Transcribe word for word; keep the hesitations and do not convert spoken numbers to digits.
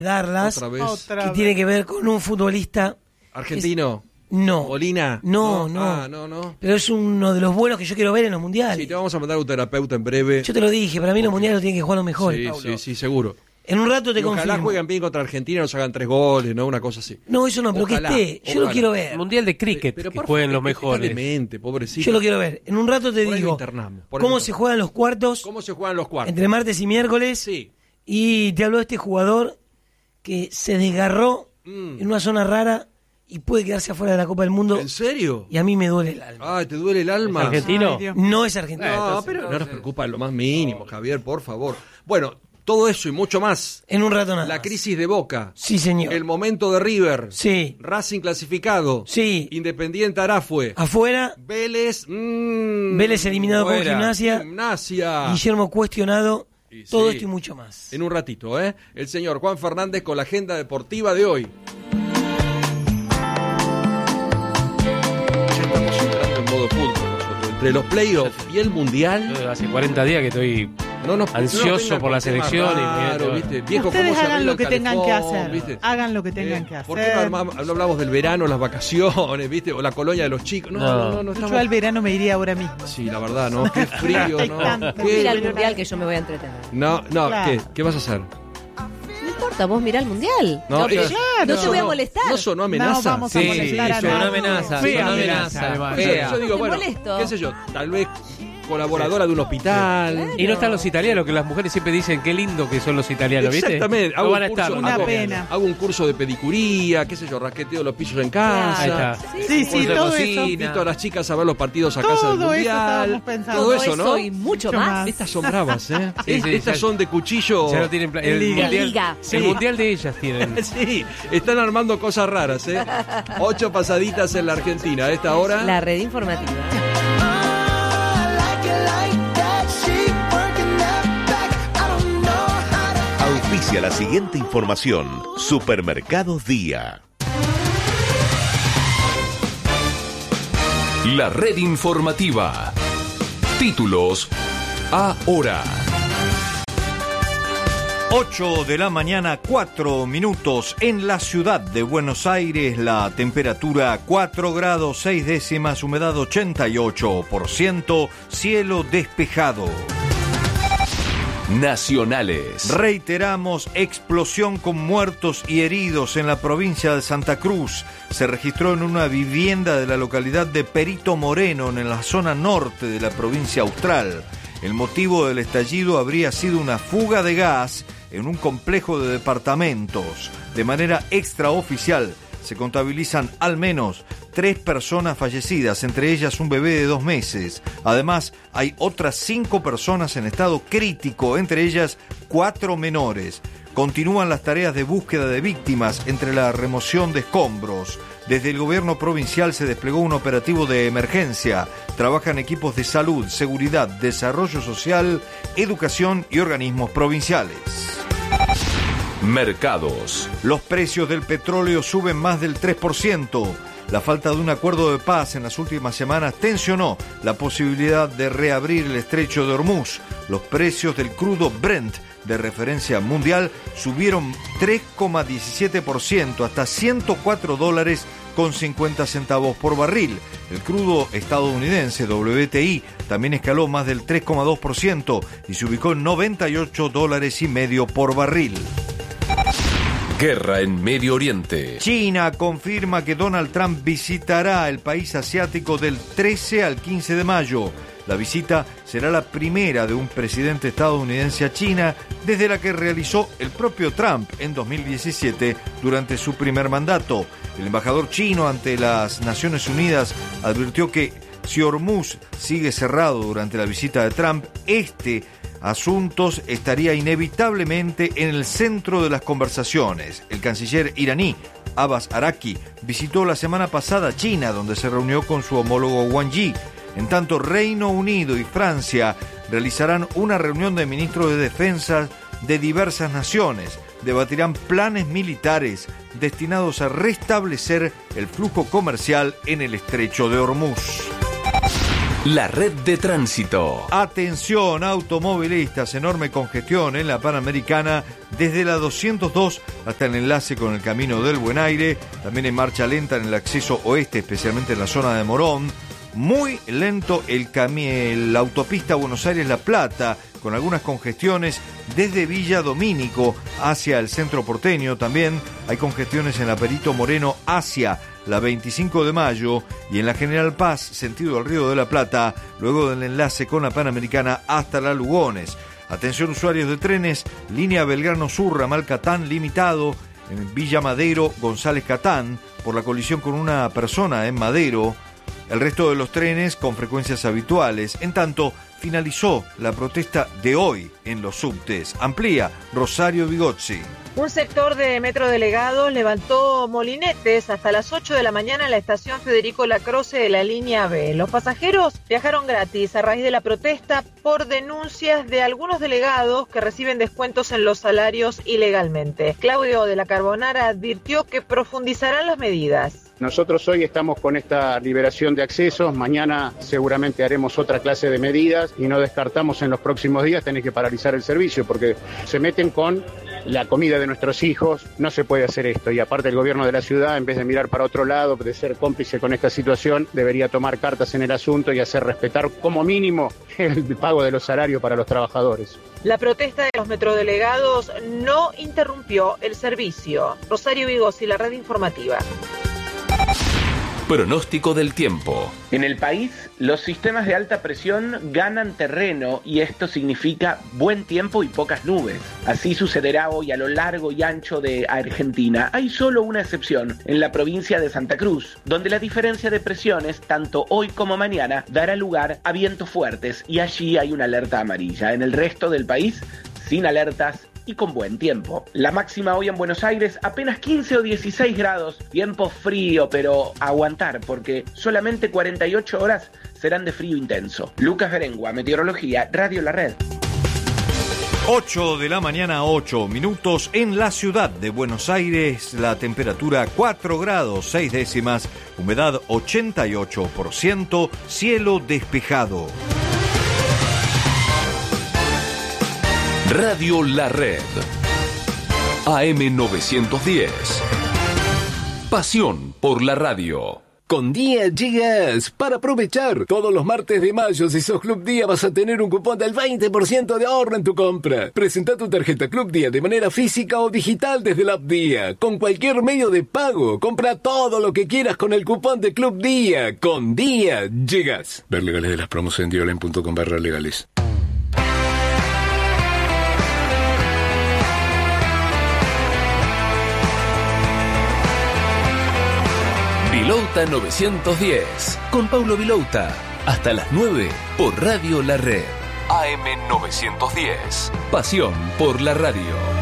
darlas, Otra vez. Otra que vez. tiene que ver con un futbolista. ¿Argentino? No. ¿Molina? No, no. Ah, no, no. Pero es uno de los buenos que yo quiero ver en los mundiales. Sí, te vamos a mandar a un terapeuta en breve. Yo te lo dije, para mí los mundiales los tienen que jugar los mejores, Sí, Paulo. sí, sí, seguro. En un rato te Y ojalá confirmo. jueguen bien contra Argentina y nos hagan tres goles, ¿no? Una cosa así. No, eso no, pero Ojalá, que esté. Yo ojalá. lo quiero ver. Mundial de cricket, Pero que por jueguen favor, los está mejores. demente, pobrecito. Yo lo quiero ver. En un rato te Por ahí lo digo internamos, por ahí cómo lo se internamos. juegan los cuartos ¿Cómo se juegan los cuartos? entre martes y miércoles. Sí. Y te habló de este jugador que se desgarró Mm. en una zona rara y puede quedarse afuera de la Copa del Mundo. ¿En serio? Y a mí me duele el alma. Ay, ¿te duele el alma? ¿Es argentino? Ay, Dios. No es argentino. No, entonces, pero no entonces- nos preocupa en lo más mínimo, Javier, por favor. Bueno, todo eso y mucho más. En un rato nada La más. crisis de Boca. Sí, señor. El momento de River. Sí. Racing clasificado. Sí. Independiente Arafue. Afuera, Vélez. mm, Vélez eliminado por fuera. Gimnasia. Gimnasia. Guillermo cuestionado. Y Todo sí. esto y mucho más. En un ratito, ¿eh? El señor Juan Fernández con la agenda deportiva de hoy. Ya estamos entrando en modo fútbol nosotros. Entre los playoffs y el mundial. Yo hace cuarenta días que estoy No nos, ansioso no nos vengan por la con temas selección y raros, mira, ¿viste? Viejo, Ustedes ¿cómo se hagan arregla lo el que tengan que calefón, hacer. ¿viste? Hagan lo que tengan Eh, que hacer. ¿Por qué no, armamos- no hablamos del verano, las vacaciones, ¿viste? O la colonia de los chicos. No, no, no, no, Yo estamos- al verano me iría ahora mismo. Sí, la verdad, ¿no? Qué frío, Hay ¿no? tanto. Qué- Mira el mundial que yo me voy a entretener. No, no, Claro. ¿qué? ¿Qué vas a hacer? No importa, vos mirá el mundial. No, No, eh, no te voy a sonó- molestar. No sonó amenaza. No vamos a Sí, molestar a sonó nadie. amenaza, Fea sonó amenaza, amenaza. además. Yo- Fea. Yo digo, Te bueno, molesto. qué sé yo, tal vez colaboradora de un hospital. Y no están los italianos, que las mujeres siempre dicen qué lindo que son los italianos, ¿viste? Exactamente. No Hago van a un curso, estar. Una hago- pena. hago un curso de pedicuría, qué sé yo, rasqueteo los pisos en casa. Ahí está. Sí, sí, Curso de todo cocina. eso. Invito a las chicas a ver los partidos a casa del Todo eso mundial. estábamos pensando. Todo eso, ¿no? y mucho Mucho más. más. Estas son bravas, ¿eh? Sí, sí, Estas ya- son de cuchillo. Ya lo tienen pla- el, Liga. mundial, Liga. el Sí. mundial de ellas tienen. Sí, están armando cosas raras, ¿eh? Ocho pasaditas en la Argentina a esta hora. La red informativa. Auspicia la siguiente información. Supermercados Día. La red informativa. Títulos ahora. ocho de la mañana, cuatro minutos. En la ciudad de Buenos Aires, la temperatura cuatro grados seis décimas, humedad ochenta y ocho por ciento, cielo despejado. Nacionales. Reiteramos, explosión con muertos y heridos en la provincia de Santa Cruz. Se registró en una vivienda de la localidad de Perito Moreno, en la zona norte de la provincia austral. El motivo del estallido habría sido una fuga de gas en un complejo de departamentos. De manera extraoficial, se contabilizan al menos tres personas fallecidas, entre ellas un bebé de dos meses. Además, hay otras cinco personas en estado crítico, entre ellas cuatro menores. Continúan las tareas de búsqueda de víctimas entre la remoción de escombros. Desde el gobierno provincial se desplegó un operativo de emergencia. Trabajan equipos de salud, seguridad, desarrollo social, educación y organismos provinciales. Mercados. Los precios del petróleo suben más del tres por ciento. La falta de un acuerdo de paz en las últimas semanas tensionó la posibilidad de reabrir el estrecho de Hormuz. Los precios del crudo Brent, de referencia mundial, subieron tres coma diecisiete por ciento hasta ciento cuatro dólares con cincuenta centavos por barril. El crudo estadounidense W T I también escaló más del tres coma dos por ciento y se ubicó en noventa y ocho dólares y medio por barril. Guerra en Medio Oriente. China confirma que Donald Trump visitará el país asiático del trece al quince de mayo. La visita será la primera de un presidente estadounidense a China desde la que realizó el propio Trump en dos mil diecisiete durante su primer mandato. El embajador chino ante las Naciones Unidas advirtió que si Hormuz sigue cerrado durante la visita de Trump, este asunto estaría inevitablemente en el centro de las conversaciones. El canciller iraní Abbas Araki visitó la semana pasada China, donde se reunió con su homólogo Wang Yi. En tanto, Reino Unido y Francia realizarán una reunión de ministros de defensa de diversas naciones. Debatirán planes militares destinados a restablecer el flujo comercial en el estrecho de Hormuz. La red de tránsito. Atención, automovilistas, enorme congestión en la Panamericana desde la doscientos dos hasta el enlace con el Camino del Buen Aire. También en marcha lenta en el acceso oeste, especialmente en la zona de Morón. Muy lento el cami- la autopista Buenos Aires-La Plata, con algunas congestiones desde Villa Domínico hacia el centro porteño. También hay congestiones en la Perito Moreno hacia la veinticinco de mayo y en la General Paz, sentido del Río de la Plata, luego del enlace con la Panamericana hasta la Lugones. Atención usuarios de trenes, línea Belgrano Sur, ramal Catán limitado, en Villa Madero, González Catán, por la colisión con una persona en Madero. El resto de los trenes con frecuencias habituales. En tanto, finalizó la protesta de hoy en los subtes. Amplía Rosario Vigozzi. Un sector de Metro Delegados levantó molinetes hasta las ocho de la mañana en la estación Federico Lacroce de la línea B. Los pasajeros viajaron gratis a raíz de la protesta por denuncias de algunos delegados que reciben descuentos en los salarios ilegalmente. Claudio de la Carbonara advirtió que profundizarán las medidas. Nosotros hoy estamos con esta liberación de accesos, mañana seguramente haremos otra clase de medidas y no descartamos en los próximos días tener que paralizar el servicio porque se meten con la comida de nuestros hijos, no se puede hacer esto y aparte el gobierno de la ciudad, en vez de mirar para otro lado, de ser cómplice con esta situación, debería tomar cartas en el asunto y hacer respetar como mínimo el pago de los salarios para los trabajadores. La protesta de los metrodelegados no interrumpió el servicio. Rosario Vigozzi, la red informativa. Pronóstico del tiempo. En el país, los sistemas de alta presión ganan terreno y esto significa buen tiempo y pocas nubes. Así sucederá hoy a lo largo y ancho de Argentina. Hay solo una excepción, en la provincia de Santa Cruz, donde la diferencia de presiones, tanto hoy como mañana, dará lugar a vientos fuertes y allí hay una alerta amarilla. En el resto del país, sin alertas y con buen tiempo. La máxima hoy en Buenos Aires apenas quince o dieciséis grados, tiempo frío, pero aguantar porque solamente cuarenta y ocho horas serán de frío intenso. Lucas Berengua, Meteorología, Radio La Red. ocho de la mañana, ocho minutos en la ciudad de Buenos Aires, la temperatura cuatro grados seis décimas, humedad ochenta y ocho por ciento, cielo despejado. Radio La Red. A M novecientos diez. Pasión por la radio. Con Día llegas para aprovechar. Todos los martes de mayo, si sos Club Día, vas a tener un cupón del veinte por ciento de ahorro en tu compra. Presenta tu tarjeta Club Día de manera física o digital desde la app Día. Con cualquier medio de pago. Compra todo lo que quieras con el cupón de Club Día. Con Día llegas. Ver legales de las promos en diolen punto com barra legales. Vilouta novecientos diez, con Paulo Vilouta, hasta las nueve por Radio La Red. A M novecientos diez, pasión por la radio.